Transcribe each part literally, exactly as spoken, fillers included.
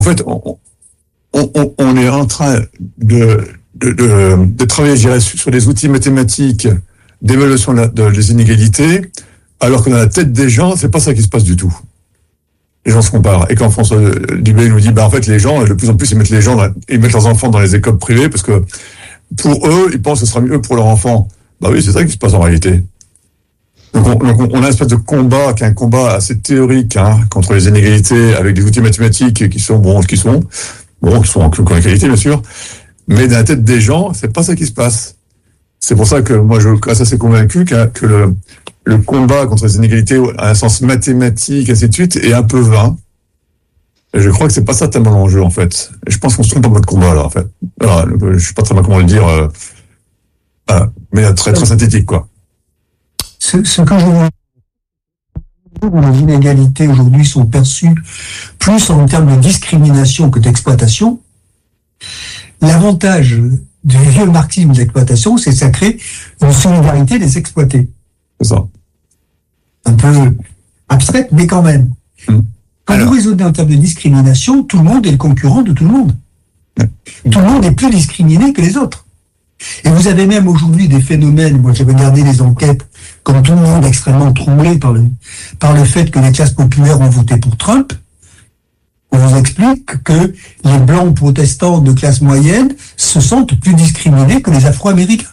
En fait, on, on, on est en train de, de, de, de travailler, je dirais, sur des outils mathématiques d'évaluation de, de, des inégalités, alors que dans la tête des gens, c'est pas ça qui se passe du tout. Les gens se comparent. Et quand François Dubé nous dit, bah, en fait, les gens, de plus en plus, ils mettent les gens, dans, ils mettent leurs enfants dans les écoles privées parce que pour eux, ils pensent que ce sera mieux pour leur enfant. Bah oui, c'est ça qui se passe en réalité. Donc on, donc on a une espèce de combat, qui est un combat assez théorique, hein, contre les inégalités, avec des outils mathématiques qui sont bons, qui sont, bon, qui sont en qualité, bien sûr. Mais dans la tête des gens, c'est pas ça qui se passe. C'est pour ça que moi, je reste assez convaincu que, que le, le combat contre les inégalités, à un sens mathématique, ainsi de suite, est un peu vain. Et je crois que c'est pas ça tellement l'enjeu, en fait. Et je pense qu'on se trompe en mode combat, là, en fait. Alors, je sais pas très bien comment le dire, euh, euh, mais très, très synthétique, quoi. Ce, ce que je vois, les inégalités aujourd'hui sont perçues plus en termes de discrimination que d'exploitation. L'avantage du vieux marxisme d'exploitation, c'est que ça crée une solidarité des exploités. C'est ça. Un peu abstraite, mais quand même. Mmh. Quand Alors, vous raisonnez en termes de discrimination, tout le monde est le concurrent de tout le monde. Mmh. Tout le monde est plus discriminé que les autres. Et vous avez même aujourd'hui des phénomènes, moi j'ai regardé les enquêtes, comme tout le monde extrêmement troublé par le, par le fait que les classes populaires ont voté pour Trump. On vous explique que les blancs protestants de classe moyenne se sentent plus discriminés que les Afro-Américains.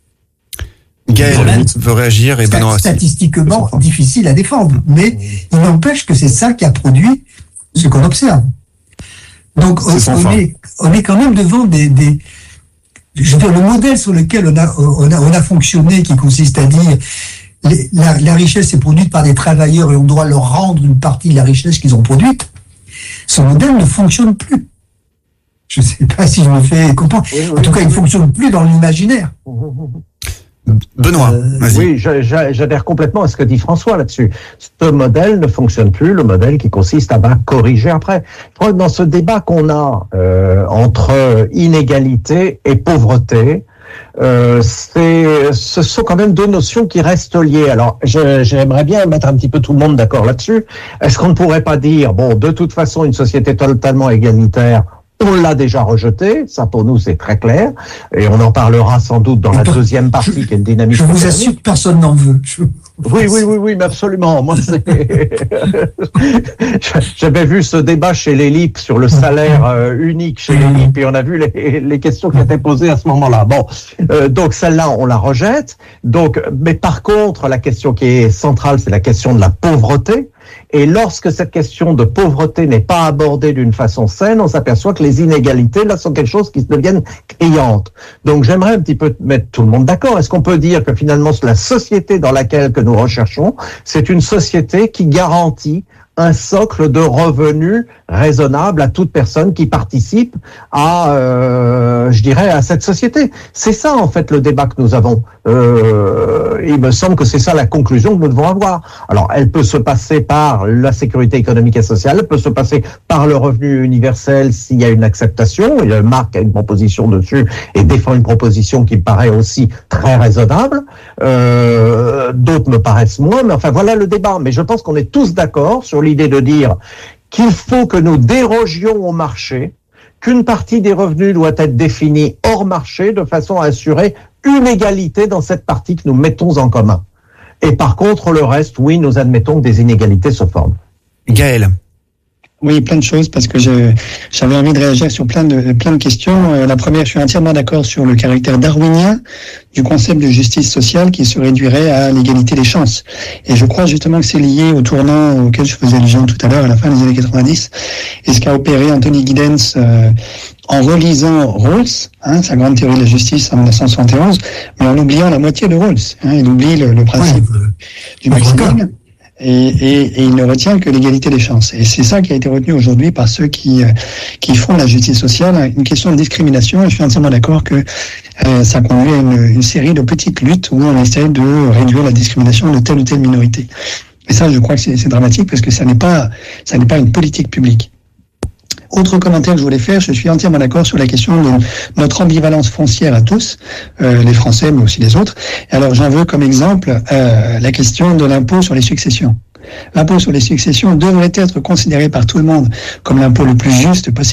Gaël veut réagir et Benoît. Statistiquement difficile à défendre, mais il n'empêche que c'est ça qui a produit ce qu'on observe. Donc on, on, est, on est quand même devant des... des je veux dire, le modèle sur lequel on a, on a, on a fonctionné, qui consiste à dire les, la, la richesse est produite par des travailleurs et on doit leur rendre une partie de la richesse qu'ils ont produite, ce modèle ne fonctionne plus. Je ne sais pas si je me fais comprendre. Oui, oui, en tout cas, il ne fonctionne plus dans l'imaginaire. Benoît, euh, vas-y. Oui, j'adhère complètement à ce que dit François là-dessus. Ce modèle ne fonctionne plus, le modèle qui consiste à ben, corriger après. Je crois que dans ce débat qu'on a euh, entre inégalité et pauvreté, euh, c'est, ce sont quand même deux notions qui restent liées. Alors, je, j'aimerais bien mettre un petit peu tout le monde d'accord là-dessus. Est-ce qu'on ne pourrait pas dire, bon, de toute façon, une société totalement égalitaire, on l'a déjà rejeté, ça pour nous c'est très clair, et on en parlera sans doute dans la deuxième partie je, qui est le dynamisme. Je vous assure que personne n'en veut. Je... Oui, oui, oui, oui, mais absolument. Moi, c'est... j'avais vu ce débat chez les L I P sur le salaire euh, unique chez les L I P, et on a vu les, les questions qui étaient posées à ce moment-là. Bon, euh, donc celle-là, on la rejette. Donc, mais par contre, la question qui est centrale, c'est la question de la pauvreté. Et lorsque cette question de pauvreté n'est pas abordée d'une façon saine, on s'aperçoit que les inégalités, là, sont quelque chose qui deviennent criantes. Donc, j'aimerais un petit peu mettre tout le monde d'accord. Est-ce qu'on peut dire que finalement, la société dans laquelle que nous recherchons, c'est une société qui garantit un socle de revenus raisonnable à toute personne qui participe à, euh, je dirais, à cette société. C'est ça, en fait, le débat que nous avons. Euh, il me semble que c'est ça la conclusion que nous devons avoir. Alors, elle peut se passer par la sécurité économique et sociale, elle peut se passer par le revenu universel s'il y a une acceptation. Marc a une proposition dessus et défend une proposition qui me paraît aussi très raisonnable. Euh, d'autres me paraissent moins, mais enfin, voilà le débat. Mais je pense qu'on est tous d'accord sur l'idée de dire qu'il faut que nous dérogions au marché, qu'une partie des revenus doit être définie hors marché de façon à assurer une égalité dans cette partie que nous mettons en commun. Et par contre, le reste, oui, nous admettons que des inégalités se forment. Gaël. Oui, plein de choses, parce que je, j'avais envie de réagir sur plein de, plein de questions. Euh, la première, je suis entièrement d'accord sur le caractère darwinien du concept de justice sociale qui se réduirait à l'égalité des chances. Et je crois justement que c'est lié au tournant auquel je faisais allusion tout à l'heure, à la fin des années quatre-vingt-dix, et ce qu'a opéré Anthony Giddens euh, en relisant Rawls, hein, sa grande théorie de la justice en dix-neuf cent soixante et onze, mais en oubliant la moitié de Rawls. Hein, il oublie le, le principe ouais, du maximum. Et, et, et il ne retient que l'égalité des chances. Et c'est ça qui a été retenu aujourd'hui par ceux qui, euh, qui font la justice sociale, une question de discrimination. Et je suis entièrement d'accord que euh, ça conduit à une, une série de petites luttes où on essaie de réduire la discrimination de telle ou telle minorité. Et ça, je crois que c'est, c'est dramatique parce que ça n'est pas, ça n'est pas une politique publique. Autre commentaire que je voulais faire, je suis entièrement d'accord sur la question de notre ambivalence foncière à tous, euh, les Français mais aussi les autres. Alors j'en veux comme exemple euh, la question de l'impôt sur les successions. L'impôt sur les successions devrait être considéré par tout le monde comme l'impôt le plus juste possible.